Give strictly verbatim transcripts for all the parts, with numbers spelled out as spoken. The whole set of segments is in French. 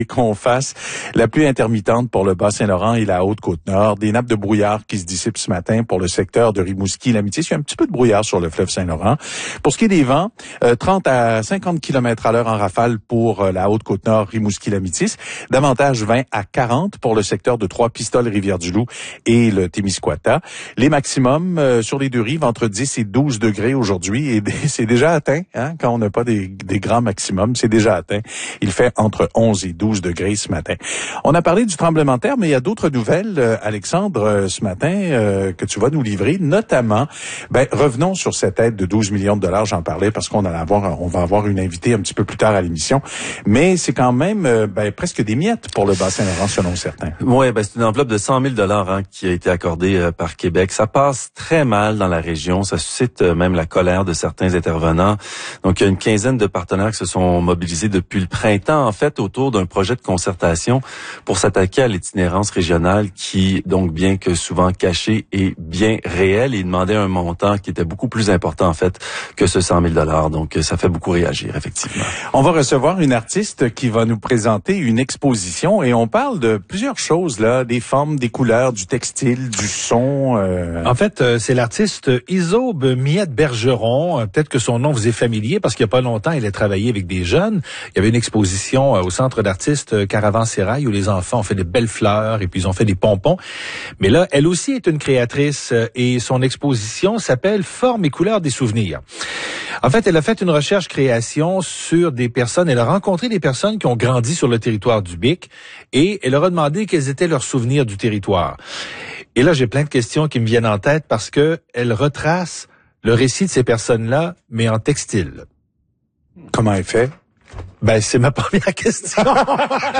qu'on fasse la pluie intermittente pour le Bas-Saint-Laurent et la Haute-Côte-Nord, des nappes de brouillard qui se dissipent ce matin pour le secteur de Rimouski-L'Amitié. Il y a un petit peu de brouillard sur le fleuve Saint-Laurent. Pour ce qui est des vents, euh, trente à cinquante kilomètres à l'heure en rafale pour euh, la Haute-Côte-Nord, Rimouski-L'Amitié. Davantage vingt à quarante pour le secteur de Trois-Pistoles, Rivière-du-Loup et le Témiscouata. Les maximums euh, sur les deux rives entre dix et douze degrés aujourd'hui et c'est déjà atteint, hein, quand on n'a pas des, des grands maximums, c'est déjà atteint. Il fait entre onze et douze degrés ce matin. On a parlé du tremblement de terre, mais il y a d'autres nouvelles, euh, Alexandre, euh, ce matin, euh, que tu vas nous livrer, notamment, ben, revenons sur cette aide de douze millions de dollars, j'en parlais parce qu'on allait avoir, on va avoir une invitée un petit peu plus tard à l'émission, mais c'est quand même, euh, ben, presque des miettes pour le Bas-Saint-Laurent, selon certains. Oui, ben, c'est une enveloppe de cent mille dollars, hein, qui a été accordée euh, par Québec. Ça passe très mal dans la région, ça suscite euh, même la colère de certains intervenants. Donc, il y a une quinzaine de partenaires qui se sont mobilisés depuis le printemps, en fait, autour d'un projet de concertation pour s'attaquer à l'itinérance régionale qui, donc, bien que souvent cachée, est bien réelle et demandait un montant qui était beaucoup plus important, en fait, que ce cent mille dollars. Donc, ça fait beaucoup réagir, effectivement. On va recevoir une artiste qui va nous présenter une exposition et on parle de plusieurs choses, là, des formes, des couleurs, du textile, du son. Euh... En fait, euh, c'est l'artiste Isobe Miette-Bergeron. Euh, peut-être que son nom vous est familier parce qu'il n'y a pas longtemps, il a travaillé avec des jeunes. Il y avait une exposition euh, au centre d'artistes euh, Caravansérail où les enfants ont fait des belles fleurs et puis ils ont fait des pompons. Mais là, elle aussi est une créatrice euh, et son exposition s'appelle Formes et couleurs des souvenirs. En fait, elle a fait une recherche-création sur des personnes. Elle a rencontré des personnes qui ont grandi sur le territoire du Bic et elle leur a demandé quels étaient leurs souvenirs du territoire. Et là, j'ai plein de questions qui me viennent en tête parce que elle retrace le récit de ces personnes-là, mais en textile. Comment elle fait? Ben, c'est ma première question. quand,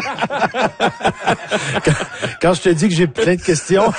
quand je te dis que j'ai plein de questions,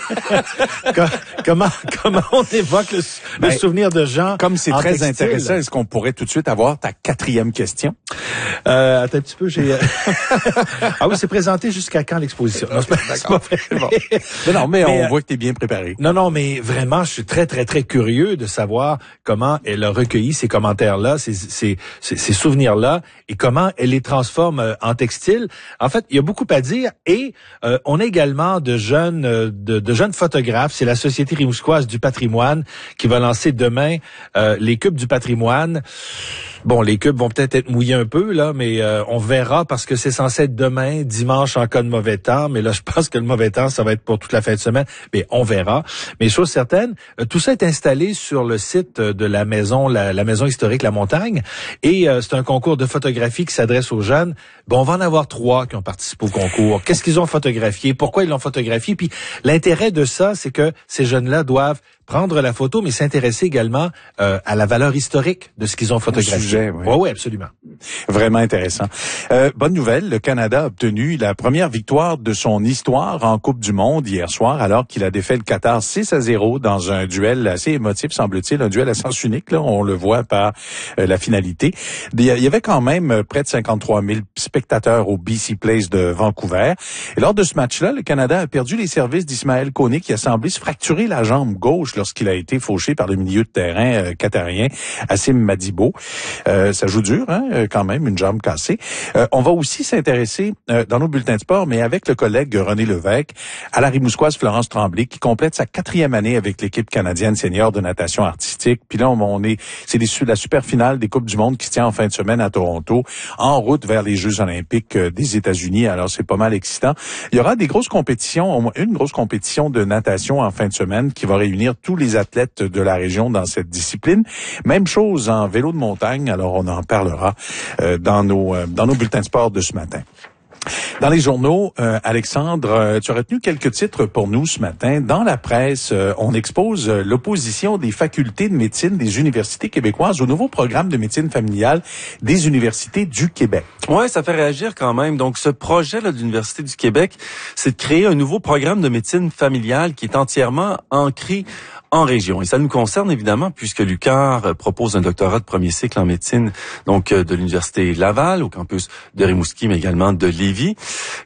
quand, comment comment on évoque le, ben, le souvenir de gens? Comme c'est très textile. Intéressant, est-ce qu'on pourrait tout de suite avoir ta quatrième question? Euh, attends un petit peu, j'ai... ah oui, c'est présenté jusqu'à quand l'exposition? Non, c'est pas, c'est pas vrai. Bon. Non, non, mais, mais on euh, voit que tu es bien préparé. Non, non, mais vraiment, je suis très, très, très curieux de savoir comment elle a recueilli ces commentaires-là, ces, ces, ces, ces souvenirs-là, et comment elle les transforme euh, en textile. En fait, il y a beaucoup à dire, et euh, on a également de jeunes, euh, de, de jeunes photographes. C'est la Société rimouskoise du patrimoine qui va lancer demain euh, les cubes du patrimoine. Bon, les cubes vont peut-être être mouillés un peu, là, mais euh, on verra parce que c'est censé être demain, dimanche, en cas de mauvais temps. Mais là, je pense que le mauvais temps, ça va être pour toute la fin de semaine. Mais on verra. Mais chose certaine, euh, tout ça est installé sur le site de la maison, la, la maison historique La Montagne. Et euh, c'est un concours de photographie qui s'adresse aux jeunes. Bon, on va en avoir trois qui ont participé au concours. Qu'est-ce qu'ils ont photographié? Pourquoi ils l'ont photographié? Puis l'intérêt de ça, c'est que ces jeunes-là doivent prendre la photo, mais s'intéresser également euh, à la valeur historique de ce qu'ils ont photographié. Sujet, oui. Oui, oui, absolument. Vraiment intéressant. Euh, bonne nouvelle, le Canada a obtenu la première victoire de son histoire en Coupe du Monde hier soir, alors qu'il a défait le Qatar six à zéro dans un duel assez émotif, semble-t-il, un duel à sens unique. Là, on le voit par euh, la finalité. Il y avait quand même près de cinquante-trois mille spectateurs au B C Place de Vancouver. Et lors de ce match-là, le Canada a perdu les services d'Ismaël Koné qui a semblé se fracturer la jambe gauche lorsqu'il a été fauché par le milieu de terrain euh, qatarien, Assim Madibo. Euh, ça joue dur, hein, quand même, une jambe cassée. Euh, on va aussi s'intéresser euh, dans nos bulletins de sport, mais avec le collègue René Lévesque, à la Rimouskoise Florence Tremblay, qui complète sa quatrième année avec l'équipe canadienne senior de natation artistique. Puis là, on, on est, c'est les, la super finale des Coupes du Monde qui se tient en fin de semaine à Toronto, en route vers les Jeux olympiques euh, des États-Unis. Alors, c'est pas mal excitant. Il y aura des grosses compétitions, au moins une grosse compétition de natation en fin de semaine qui va réunir tous les athlètes de la région dans cette discipline. Même chose en vélo de montagne. Alors, on en parlera euh, dans nos euh, dans nos bulletins de sport de ce matin. Dans les journaux, euh, Alexandre, euh, tu as retenu quelques titres pour nous ce matin. Dans la presse, euh, on expose euh, l'opposition des facultés de médecine des universités québécoises au nouveau programme de médecine familiale des universités du Québec. Ouais, ça fait réagir quand même. Donc, ce projet-là de l'Université du Québec, c'est de créer un nouveau programme de médecine familiale qui est entièrement ancré en région. Et ça nous concerne évidemment puisque l'U Q A R propose un doctorat de premier cycle en médecine donc de l'Université Laval, au campus de Rimouski, mais également de Lévis.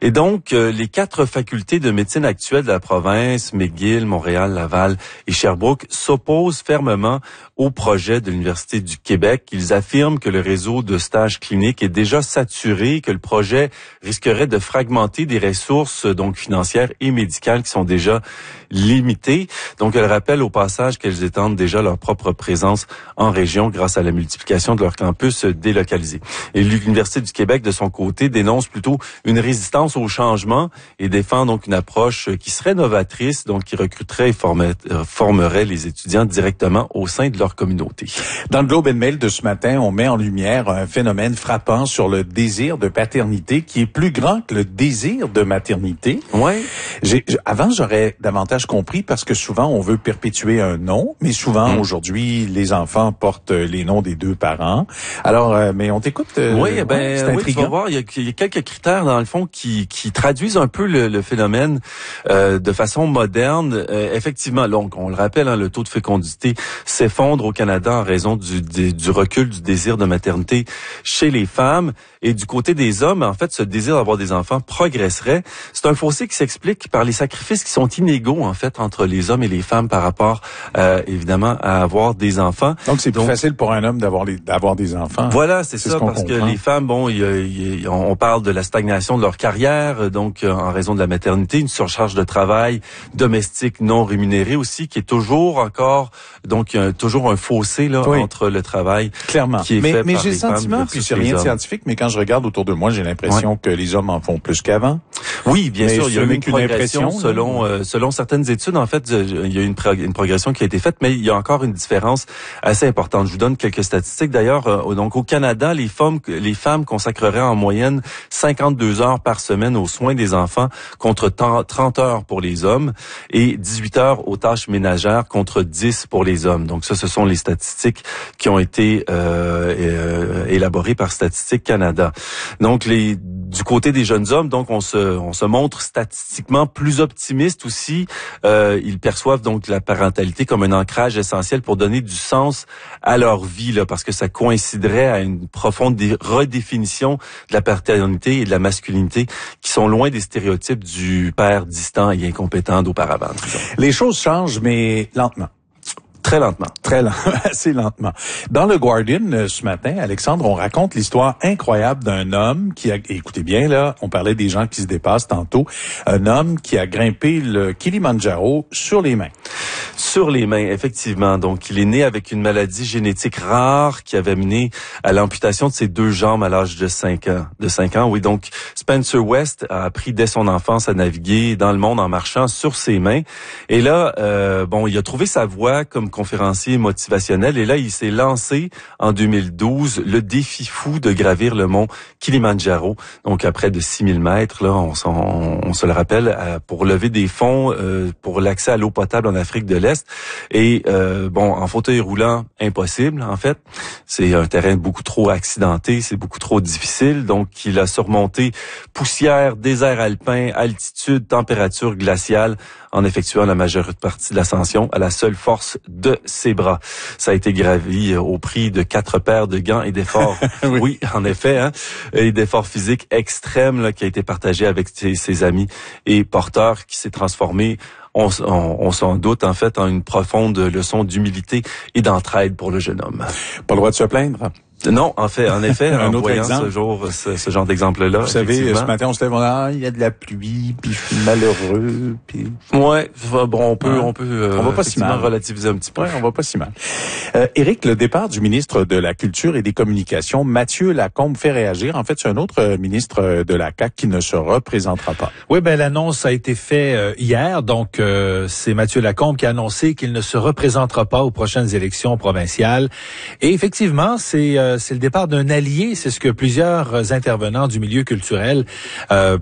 Et donc, euh, les quatre facultés de médecine actuelles de la province, McGill, Montréal, Laval et Sherbrooke, s'opposent fermement au projet de l'Université du Québec. Ils affirment que le réseau de stages cliniques est déjà saturé, que le projet risquerait de fragmenter des ressources donc financières et médicales qui sont déjà limitées. Donc, elles rappellent au passage qu'elles étendent déjà leur propre présence en région grâce à la multiplication de leurs campus délocalisés. Et l'Université du Québec, de son côté, dénonce plutôt une résistance au changement et défend donc une approche qui serait novatrice, donc qui recruterait et formerait, formerait les étudiants directement au sein de leur communauté. Dans le Globe and Mail de ce matin, on met en lumière un phénomène frappant sur le désir de paternité qui est plus grand que le désir de maternité. Ouais. J'ai, avant, j'aurais davantage compris parce que souvent, on veut perpétuer un nom, mais souvent, mmh. aujourd'hui, les enfants portent les noms des deux parents. Alors, euh, mais on t'écoute. Euh, oui, ben, ouais, c'est oui, intriguant. tu vas voir, il y, a, il y a quelques critères, dans le fond, qui, qui traduisent un peu le, le phénomène euh, de façon moderne. Euh, effectivement, donc, on le rappelle, hein, le taux de fécondité s'effondre au Canada en raison du, du, du recul du désir de maternité chez les femmes. Et du côté des hommes, en fait, ce désir d'avoir des enfants progresserait. C'est un fossé qui s'explique par les sacrifices qui sont inégaux, en fait, entre les hommes et les femmes par rapport, euh, évidemment, à avoir des enfants. Donc, c'est plus Donc, facile pour un homme d'avoir les, d'avoir des enfants. Voilà, c'est, c'est ça, ce parce comprend. que les femmes, bon, y a, y a, on parle de la stagnation de leur carrière, donc euh, en raison de la maternité, une surcharge de travail domestique non rémunérée aussi, qui est toujours encore, donc il y a toujours un fossé là oui. entre le travail Clairement. qui est mais, fait mais par j'ai les le sentiment, femmes puis c'est rien de scientifique, mais quand je regarde autour de moi, j'ai l'impression ouais. que les hommes en font plus qu'avant. Oui, bien mais sûr, il y a eu une progression impression, selon euh, selon certaines études. En fait, il y a eu une, pro- une progression qui a été faite, mais il y a encore une différence assez importante. Je vous donne quelques statistiques. D'ailleurs, euh, donc au Canada, les femmes les femmes consacreraient en moyenne cinquante-deux heures par semaine aux soins des enfants contre trente heures pour les hommes et dix-huit heures aux tâches ménagères contre dix pour les hommes. Donc ça, ce sont les statistiques qui ont été euh, euh, élaborées par Statistique Canada. Donc les du côté des jeunes hommes, donc on se on se montre statistiquement plus optimiste aussi. Euh, ils perçoivent donc la parentalité comme un ancrage essentiel pour donner du sens à leur vie, là, parce que ça coïnciderait à une profonde dé- redéfinition de la paternité et de la masculinité qui sont loin des stéréotypes du père distant et incompétent d'auparavant. Les choses changent, mais lentement. Très lentement. Très lent, assez lentement. Dans le Guardian, ce matin, Alexandre, on raconte l'histoire incroyable d'un homme qui a, écoutez bien là, on parlait des gens qui se dépassent tantôt, un homme qui a grimpé le Kilimandjaro sur les mains. Sur les mains, effectivement. Donc, il est né avec une maladie génétique rare qui avait mené à l'amputation de ses deux jambes à l'âge de cinq ans. De cinq ans, oui. Donc, Spencer West a appris dès son enfance à naviguer dans le monde en marchant sur ses mains. Et là, euh, bon, il a trouvé sa voie comme conférencier motivationnel. Et là, il s'est lancé en deux mille douze le défi fou de gravir le mont Kilimandjaro. Donc, à près de six mille mètres, là, on, on, on se le rappelle, pour lever des fonds euh, pour l'accès à l'eau potable en Afrique de l'Est. Et euh, bon, en fauteuil roulant, impossible en fait. C'est un terrain beaucoup trop accidenté, c'est beaucoup trop difficile. Donc, il a surmonté poussière, désert alpin, altitude, température glaciale en effectuant la majeure partie de l'ascension à la seule force de ses bras. Ça a été gravi au prix de quatre paires de gants et d'efforts. oui. oui, en effet, hein, et d'efforts physiques extrêmes là, qui a été partagé avec ses, ses amis et porteurs, qui s'est transformé On, on, on s'en doute, en fait, en une profonde leçon d'humilité et d'entraide pour le jeune homme. Pas le droit de se plaindre. Non, en fait, en effet, un en autre voyant exemple. ce jour, ce, ce genre d'exemple-là. Vous savez, ce matin, on se lève, on a, ah, il y a de la pluie, puis je suis malheureux, puis. Ouais, bon, on peut, ouais. on peut, euh, on va pas si mal. relativiser un petit peu. Ouais, on va pas si mal. Euh, Éric, le départ du ministre de la Culture et des Communications, Mathieu Lacombe, fait réagir. En fait, c'est un autre ministre de la C A Q qui ne se représentera pas. Oui, ben l'annonce a été faite euh, hier, donc euh, c'est Mathieu Lacombe qui a annoncé qu'il ne se représentera pas aux prochaines élections provinciales. Et effectivement, c'est euh, c'est le départ d'un allié, c'est ce que plusieurs intervenants du milieu culturel euh,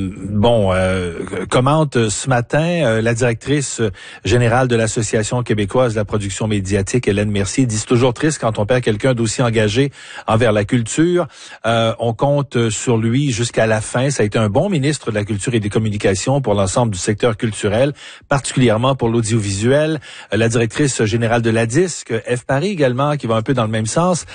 bon euh, commentent ce matin. Euh, la directrice générale de l'Association québécoise de la production médiatique, Hélène Mercier, dit: c'est toujours triste quand on perd quelqu'un d'aussi engagé envers la culture. Euh, on compte sur lui jusqu'à la fin. Ça a été un bon ministre de la Culture et des Communications pour l'ensemble du secteur culturel, particulièrement pour l'audiovisuel. Euh, la directrice générale de la D I S C, F. Paris également, qui va un peu dans le même sens, en disant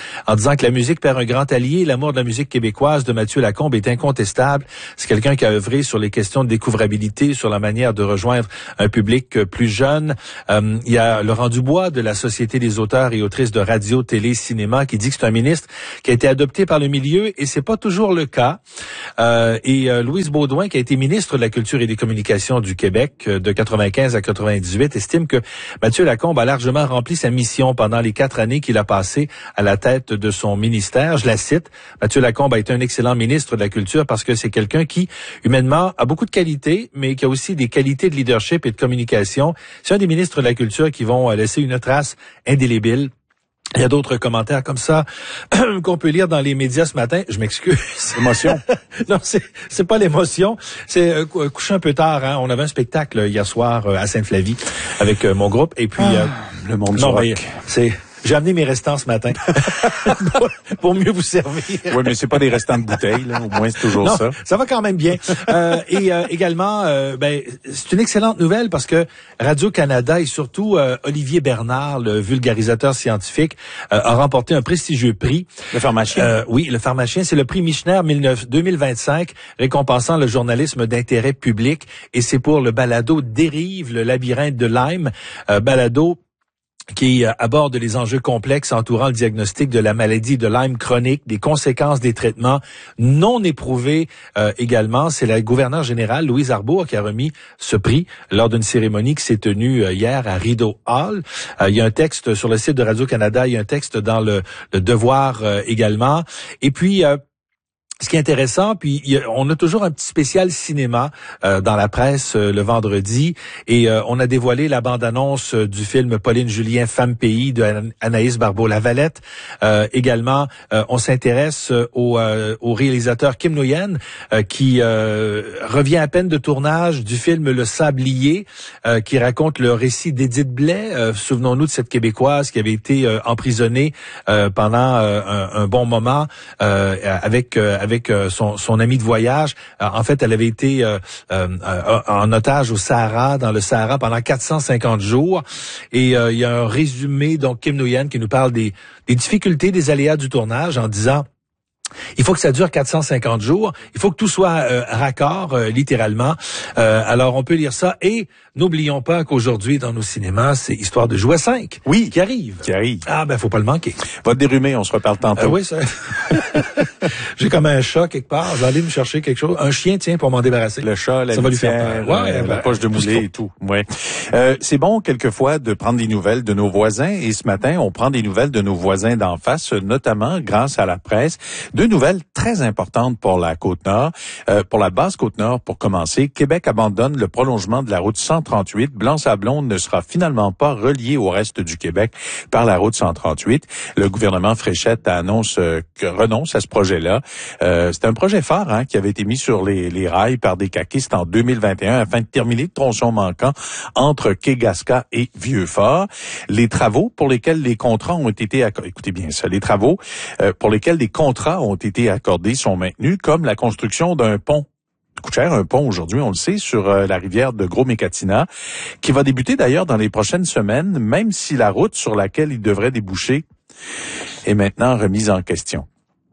disant que la musique perd un grand allié. L'amour de la musique québécoise de Mathieu Lacombe est incontestable. C'est quelqu'un qui a œuvré sur les questions de découvrabilité, sur la manière de rejoindre un public plus jeune. Euh, il y a Laurent Dubois de la Société des auteurs et autrices de radio, télé, cinéma qui dit que c'est un ministre qui a été adopté par le milieu et c'est pas toujours le cas. Euh, et euh, Louise Beaudoin, qui a été ministre de la Culture et des Communications du Québec euh, de quatre-vingt-quinze à quatre-vingt-dix-huit, estime que Mathieu Lacombe a largement rempli sa mission pendant les quatre années qu'il a passées à la tête de son ministère. Je la cite, Mathieu Lacombe a été un excellent ministre de la Culture parce que c'est quelqu'un qui, humainement, a beaucoup de qualités, mais qui a aussi des qualités de leadership et de communication. C'est un des ministres de la Culture qui vont laisser une trace indélébile. Il y a d'autres commentaires comme ça qu'on peut lire dans les médias ce matin. Je m'excuse. Émotion. Non, c'est c'est pas l'émotion. C'est euh, couché un peu tard. Hein. On avait un spectacle hier soir euh, à Sainte-Flavie avec euh, mon groupe. Et puis ah, euh, le monde du non, rock. mais c'est j'ai amené mes restants ce matin pour, pour mieux vous servir. Oui, mais c'est pas des restants de bouteilles, là. Au moins, c'est toujours non, ça. Ça va quand même bien. Euh, et euh, également, euh, ben, c'est une excellente nouvelle parce que Radio-Canada et surtout euh, Olivier Bernard, le vulgarisateur scientifique, euh, a remporté un prestigieux prix. Le pharmacien. Euh, oui, le pharmacien. C'est le prix Michener deux mille vingt-cinq, récompensant le journalisme d'intérêt public. Et c'est pour le balado Dérive, le labyrinthe de Lyme. Euh, balado qui aborde les enjeux complexes entourant le diagnostic de la maladie de Lyme chronique, des conséquences des traitements non éprouvés euh, également. C'est la gouverneure générale, Louise Arbour, qui a remis ce prix lors d'une cérémonie qui s'est tenue euh, hier à Rideau Hall. Euh, il y a un texte sur le site de Radio-Canada, il y a un texte dans le, le Devoir euh, également. Et puis... Euh, Ce qui est intéressant, puis y a, on a toujours un petit spécial cinéma euh, dans la presse euh, le vendredi, et euh, on a dévoilé la bande-annonce euh, du film Pauline Julien, Femme Pays de Anaïs Barbeau-Lavalette. Euh, également, euh, on s'intéresse euh, au, euh, au réalisateur Kim Nguyen euh, qui euh, revient à peine de tournage du film Le Sablier, euh, qui raconte le récit d'Édith Blais. Euh, souvenons-nous de cette Québécoise qui avait été euh, emprisonnée euh, pendant euh, un, un bon moment euh, avec euh, avec son, son ami de voyage. En fait, elle avait été euh, euh, en otage au Sahara, dans le Sahara, pendant quatre cent cinquante jours. Et euh, il y a un résumé, donc Kim Nguyen, qui nous parle des, des difficultés, des aléas du tournage en disant... Il faut que ça dure quatre cent cinquante jours. Il faut que tout soit euh, raccord, euh, littéralement. Euh, alors, on peut lire ça. Et n'oublions pas qu'aujourd'hui, dans nos cinémas, c'est Histoire de jouer cinq. Oui. Qui arrive. Qui arrive. Ah, ben, faut pas le manquer. Va te dérumer, on se reparle tantôt. Euh, oui, ça... J'ai comme un chat quelque part. Je vais aller me chercher quelque chose. Un chien, tiens, pour m'en débarrasser. Le chat, la ça va lui faire litière, peur. Ouais, euh, ben, la poche de moulée et tout. Ouais. Euh, c'est bon, quelquefois, de prendre des nouvelles de nos voisins. Et ce matin, on prend des nouvelles de nos voisins d'en face, notamment grâce à la presse. Deux nouvelles très importante pour la Côte-Nord. Euh, pour la basse Côte-Nord, pour commencer, Québec abandonne le prolongement de la route cent trente-huit. Blanc-Sablon ne sera finalement pas relié au reste du Québec par la route cent trente-huit. Le gouvernement Fréchette annonce euh, que renonce à ce projet-là. Euh, c'est un projet phare hein, qui avait été mis sur les, les rails par des caquistes en deux mille vingt et un afin de terminer le tronçon manquant entre Quégasca et Vieux-Fort. Les travaux pour lesquels les contrats ont été accordés, écoutez bien ça, les travaux euh, pour lesquels des contrats ont été accordés sont maintenus, comme la construction d'un pont. Ça coûte cher, un pont aujourd'hui, on le sait, sur euh, la rivière de Gros-Mécatina, qui va débuter d'ailleurs dans les prochaines semaines, même si la route sur laquelle il devrait déboucher est maintenant remise en question.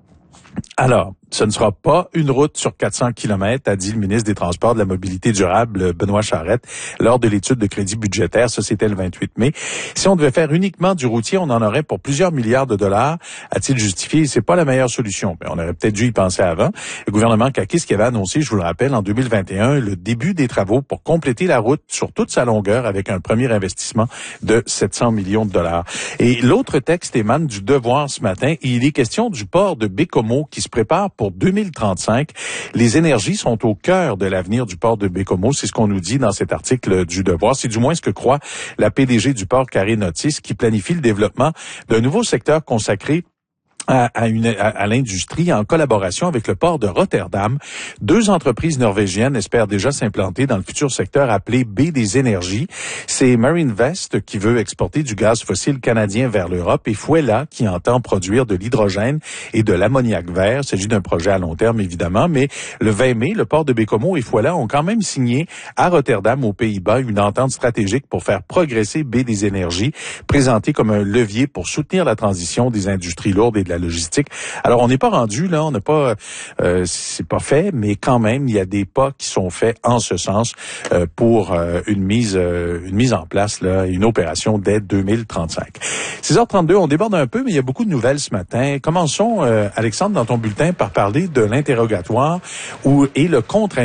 Alors, ce ne sera pas une route sur quatre cents kilomètres, a dit le ministre des Transports, de la Mobilité durable, Benoît Charette, lors de l'étude de crédit budgétaire. Ça, c'était le vingt-huit mai. Si on devait faire uniquement du routier, on en aurait pour plusieurs milliards de dollars, a-t-il justifié. C'est pas la meilleure solution. Mais on aurait peut-être dû y penser avant. Le gouvernement caquiste qui avait annoncé, je vous le rappelle, en deux mille vingt et un, le début des travaux pour compléter la route sur toute sa longueur avec un premier investissement de sept cents millions de dollars. Et l'autre texte émane du Devoir ce matin. Et il est question du port de Bécomo qui se prépare pour deux mille trente-cinq. Les énergies sont au cœur de l'avenir du port de Bécomo. C'est ce qu'on nous dit dans cet article du Devoir. C'est du moins ce que croit la P D G du port, Karine Otis, qui planifie le développement d'un nouveau secteur consacré à, à, une, à, à l'industrie en collaboration avec le port de Rotterdam. Deux entreprises norvégiennes espèrent déjà s'implanter dans le futur secteur appelé B des énergies. C'est Marinvest qui veut exporter du gaz fossile canadien vers l'Europe et Fouella qui entend produire de l'hydrogène et de l'ammoniac vert. Il s'agit d'un projet à long terme évidemment, mais le vingt mai, le port de Bécomo et Fouella ont quand même signé à Rotterdam aux Pays-Bas une entente stratégique pour faire progresser B des énergies, présentée comme un levier pour soutenir la transition des industries lourdes et de la logistique. Alors, on n'est pas rendu là, on n'a pas, euh, c'est pas fait, mais quand même, il y a des pas qui sont faits en ce sens euh, pour euh, une mise, euh, une mise en place là, une opération dès deux mille trente-cinq. six heures trente-deux, on déborde un peu, mais il y a beaucoup de nouvelles ce matin. Commençons, euh, Alexandre, dans ton bulletin, par parler de l'interrogatoire où et le contre